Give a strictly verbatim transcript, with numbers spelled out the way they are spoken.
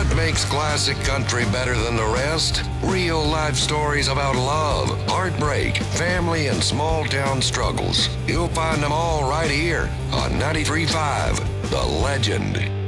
What makes classic country better than the rest? Real life stories about love, heartbreak, family, and small town struggles. You'll find them all right here on ninety-three point five The Legend.